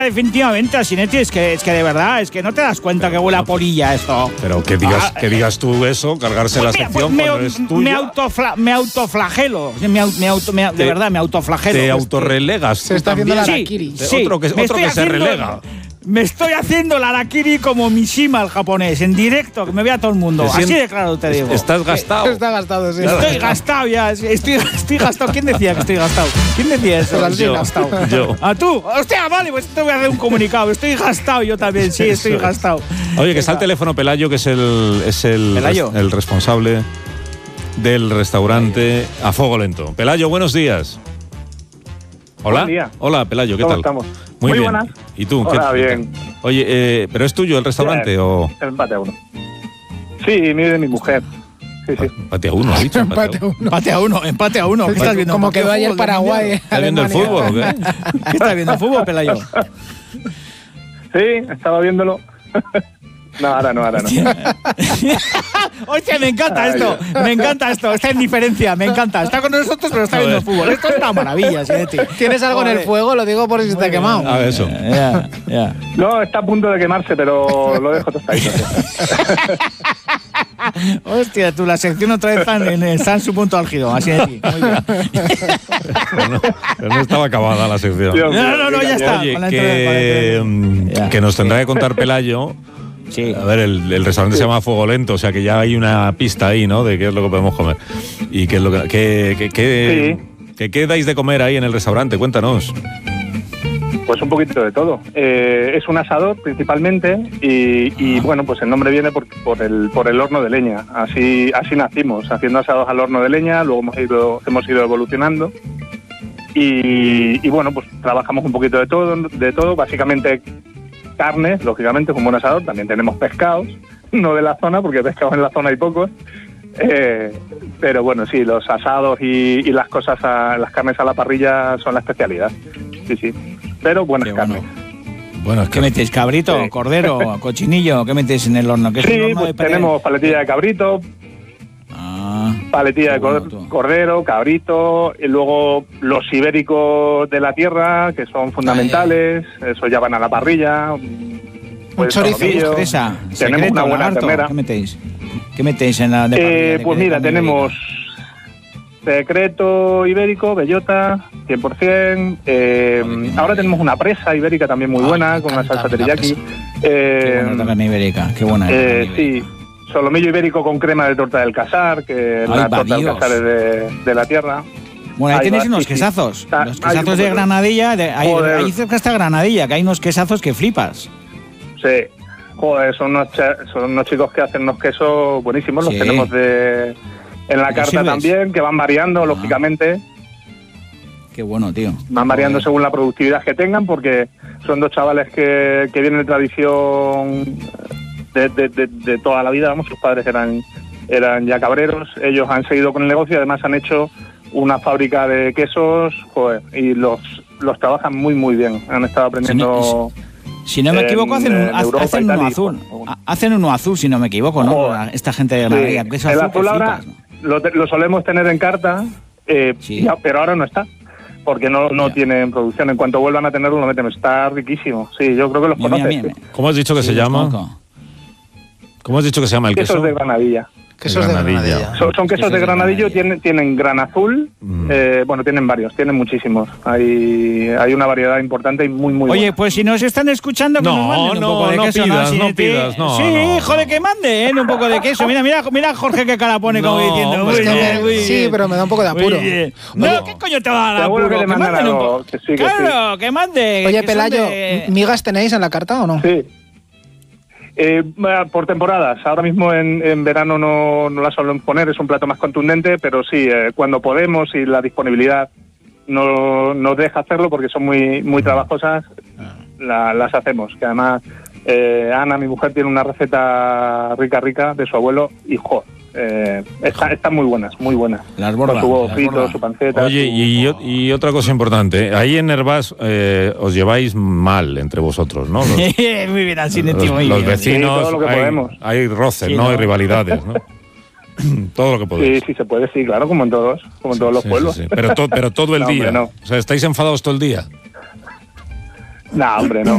Definitivamente, Asinetti, es que de verdad, es que no te das cuenta que huele a polilla esto. Pero que digas tú eso, cargarse Pues la mira, sección pues cuando es tuya. me autoflagelo. De verdad, me autoflagelo. Te autorrelegas. Se está haciendo la Sí, harakiri. sí, Otro que se relega. Me estoy haciendo la harakiri como Mishima, el japonés, en directo, que me vea todo el mundo. Así de claro te digo. Estás gastado. Está gastado, sí. Estoy gastado ya, estoy gastado. ¿Quién decía que estoy gastado? ¿Quién decía eso? Yo. ¿A tú? Hostia, vale, pues te voy a hacer un comunicado. Estoy gastado yo también, sí, estoy gastado. Oye, que está el teléfono Pelayo, que es el responsable del restaurante A Fuego Lento. Pelayo, buenos días. Hola. Buen día. Hola, Pelayo, ¿qué ¿Cómo tal? estamos? Muy bien. buenas. ¿Y tú? Hola, ¿Qué? bien. Oye, ¿pero es tuyo el restaurante o...? Empate a uno. Sí, de mi mujer. Sí. Empate a uno, ha dicho. Empate a uno. Empate a uno. ¿Qué estás viendo? Como quedó ayer ¿Fútbol, Paraguay. ¿Estás viendo el fútbol o qué? ¿Qué estás viendo? ¿Fútbol, Pelayo? Sí, estaba viéndolo. No, ahora no. Hostia, me encanta esto, esta indiferencia, me encanta. Está con nosotros, pero está viendo fútbol. Esto es una maravilla, Sinetti. ¿Tienes algo en el fuego? Lo digo por si se te ha quemado. A ver, eso. Ya. No, está a punto de quemarse, pero lo dejo tostadito. Hostia, tú, la sección otra vez está en su punto álgido, así de ti. Muy bien. Pero no estaba acabada la sección. No, ya está. Oye, Con la entrada, que nos tendrá que contar Pelayo. Sí. A ver, el restaurante se llama Fuego Lento, o sea que ya hay una pista ahí, ¿no? De qué es lo que podemos comer. Y qué es lo ¿qué dais de comer ahí en el restaurante? Cuéntanos. Pues un poquito de todo. Es un asador principalmente y bueno, pues el nombre viene por el horno de leña. Así nacimos, haciendo asados al horno de leña, luego hemos ido evolucionando y bueno, pues trabajamos un poquito de todo, básicamente carnes, lógicamente, como un asador. También tenemos pescados, no de la zona, porque pescados en la zona hay pocos. Pero bueno, sí, los asados y las las carnes a la parrilla son la especialidad. Sí. Pero buenas carnes. Bueno, ¿Qué metéis? ¿Cabrito, Sí. cordero, cochinillo? ¿Qué metéis en el horno? ¿Qué es un Sí, horno pues de pelea? tenemos paletilla de cabrito, paletilla de cordero, cabrito, y luego los ibéricos de la tierra, que son fundamentales, eso ya van a la parrilla. Un chorizo. Tenemos Tenemos una buena ternera. ¿Qué metéis en la de parrilla? Pues mira, tenemos secreto ibérico, bellota, 100%. Ahora tenemos una presa ibérica también muy buena, con una salsa teriyaki. Qué buena carne ibérica, qué buena. Sí, solomillo ibérico con crema de torta del casar, que la torta del casar es de la tierra. Bueno, ahí Ahí tenéis va, unos sí, sí. quesazos. Está- Los hay quesazos un de poco- Granadilla. Joder. Ahí cerca está Granadilla, que hay unos quesazos que flipas. Sí, joder, son unos chicos que hacen unos quesos buenísimos, Sí. los tenemos en la ¿Los carta sirves? también, que van variando, lógicamente. Qué bueno, tío. Van variando Joder. según la productividad que tengan, porque son dos chavales que vienen de tradición de toda la vida, vamos, sus padres eran ya cabreros, ellos han seguido con el negocio y además han hecho una fábrica de quesos, joder, y los trabajan muy muy bien, han estado aprendiendo. Si no me equivoco, hacen Europa hacen y tal, uno y, azul. bueno. Hacen uno azul, si no me equivoco, ¿no? Joder. Esta gente de Sí, Granadilla. Queso el azul que azul ahora flipas, ¿no? lo solemos tener en carta, Sí. pero ahora no está, porque no Ya. tienen producción. En cuanto vuelvan a tenerlo, lo meten. Está riquísimo. Sí, yo creo que los Mira, conoces. mira. ¿Cómo has dicho que se Sí, llama? los conozco. ¿Cómo has dicho que se llama el queso? Quesos de Granadilla. Quesos de Granadilla. Son quesos de granadillo, tienen gran azul, bueno, tienen varios, tienen muchísimos. Hay una variedad importante y muy Oye, buena. pues si nos están escuchando, que No, nos manden no, un poco de no queso, pidas, no Sinetti? pidas, no, Sí, no, joder, no. que manden un poco de queso. Mira Jorge qué cara pone como No, diciendo. hombre, Muy no. bien, muy Sí, bien. pero me da un poco de apuro. Muy bien. No, ¿qué coño te va a dar Seguro apuro? que le mandan manden un algo, poco. que sí, que Claro, que manden. Oye, que son Pelayo, de- ¿migas tenéis en la carta o no? Sí. Por temporadas. Ahora mismo en verano no la solemos poner, es un plato más contundente, pero sí, cuando podemos y la disponibilidad nos deja hacerlo porque son muy trabajosas, las hacemos. Que además Ana, mi mujer, tiene una receta rica de su abuelo y están muy buenas, muy buenas. Las borda, Con su huevo las frito, borda. su panceta. Oye, y otra cosa importante. Ahí en Nervás os lleváis mal entre vosotros, ¿no? Muy bien, Sinetti, muy Los bien. vecinos, Sí, todo lo que podemos. hay roces, Sí, ¿no? ¿no? Hay rivalidades, ¿no? Todo lo que podéis. Sí, se puede, sí, claro, como en todos los Sí, pueblos. sí, sí. Pero todo el No, día. hombre, no. O sea, ¿estáis enfadados todo el día? No, hombre, no.